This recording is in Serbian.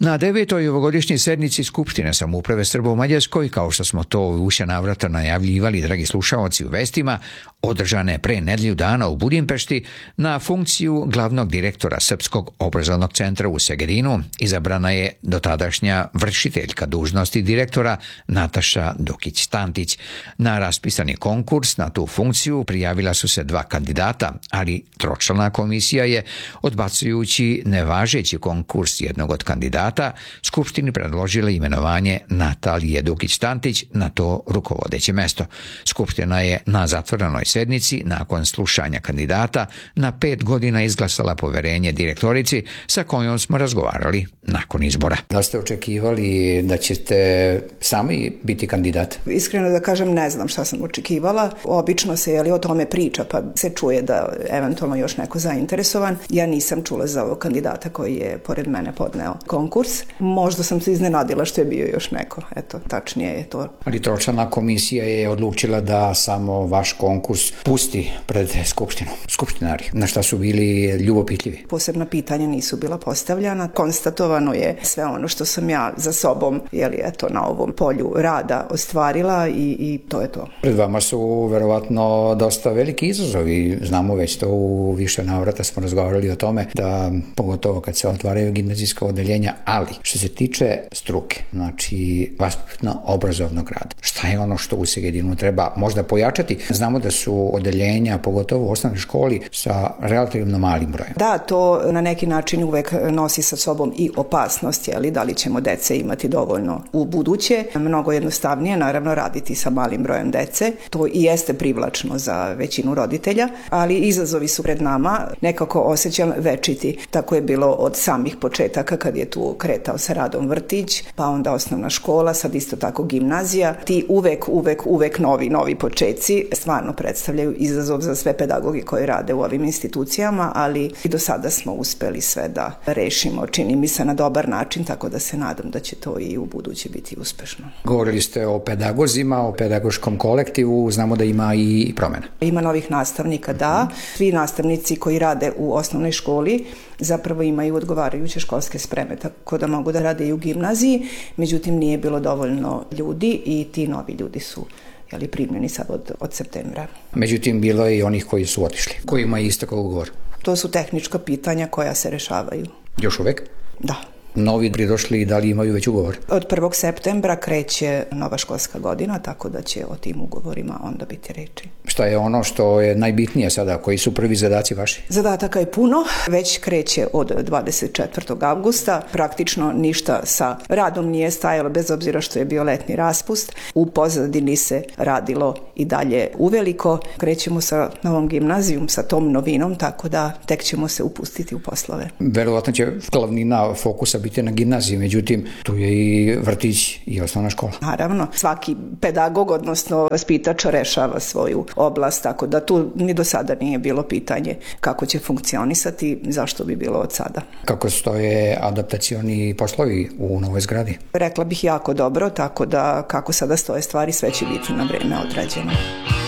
Na 9. ovogodišnjoj sednici Skupštine samouprave Srba u Mađarskoj, kao što smo to u više navrata najavljivali, dragi slušaoci, u vestima, održane pre nedelju dana u Budimpešti, na funkciju glavnog direktora Srpskog obrazovnog centra u Segedinu izabrana je dotadašnja vršiteljka dužnosti direktora Nataša Dukić-Tantić. Na raspisani konkurs na tu funkciju prijavila su se 2 kandidata, ali tročlana komisija je, odbacujući nevažeći konkurs jednog od kandidata, Skupštini predložila imenovanje Natalije Dukić-Tantić na to rukovodeće mesto. Skupština je na zatvorenoj sednici, nakon slušanja kandidata, na 5 godina izglasala poverenje direktorici sa kojom smo razgovarali nakon izbora. Da ste očekivali da ćete sami biti kandidat? Iskreno da kažem, ne znam šta sam očekivala. Obično se o tome priča, pa se čuje da eventualno još neko zainteresovan. Ja nisam čula za ovog kandidata koji je pored mene podneo konkurs. Možda sam se iznenadila što je bio još neko. Eto, tačnije je to. Ali tročlana komisija je odlučila da samo vaš konkurs pusti pred Skupštinu. Skupštinari, na šta su bili ljubopitljivi? Posebna pitanja nisu bila postavljana. Konstatovano je sve ono što sam ja za sobom, na ovom polju rada ostvarila i to je to. Pred vama su verovatno dosta veliki izazovi. Znamo već to, u više navrata smo razgovarali o tome, da pogotovo kad se otvaraju gimnazijska odeljenja, ali što se tiče struke, znači vaspitno-obrazovnog rada, šta je ono što u Segedinu treba možda pojačati? Znamo da su odeljenja, pogotovo u osnovnoj školi, sa relativno malim brojem. Da, to na neki način uvek nosi sa sobom i opasnost, da li ćemo dece imati dovoljno u buduće. Mnogo jednostavnije, naravno, raditi sa malim brojem dece. To i jeste privlačno za većinu roditelja, ali izazovi su pred nama, nekako osjećam večiti. Tako je bilo od samih početaka kad je tu kretao sa radom vrtić, pa onda osnovna škola, sad isto tako gimnazija. Ti uvek novi početci stvarno predstavljaju izazov za sve pedagoge koji rade u ovim institucijama, ali i do sada smo uspeli sve da rešimo, čini mi se, na dobar način, tako da se nadam da će to i u buduće biti uspešno. Govorili ste o pedagozima, o pedagoškom kolektivu, znamo da ima i promjena. Ima novih nastavnika, da. Svi nastavnici koji rade u osnovnoj školi zapravo imaju odgovarajuće školske spreme, tako da mogu da rade i u gimnaziji, međutim nije bilo dovoljno ljudi i ti novi ljudi su primljeni sad od septembra. Međutim, bilo je i onih koji su otišli. Koji ima istekao ugovor? To su tehnička pitanja koja se rešavaju. Još uvek? Da. Novi pridošli, da li imaju već ugovor? Od 1. septembra kreće nova školska godina, tako da će o tim ugovorima onda biti reči. Šta je ono što je najbitnije sada? Koji su prvi zadaci vaši? Zadataka je puno. Već kreće od 24. avgusta. Praktično ništa sa radom nije stajalo, bez obzira što je bio letnji raspust. U pozadini se radilo i dalje uveliko. Krećemo sa novom gimnazijom, sa tom novinom, tako da tek ćemo se upustiti u poslove. Verovatno će glavnina fokusa biti na gimnaziji, međutim tu je i vrtić i osnovna škola. Naravno, svaki pedagog, odnosno vaspitač, rešava svoju oblast, tako da tu ni do sada nije bilo pitanje kako će funkcionisati, zašto bi bilo od sada. Kako stoje adaptacioni poslovi u novoj zgradi? Rekla bih jako dobro, tako da kako sada stoje stvari, sve će biti na vreme odrađeno.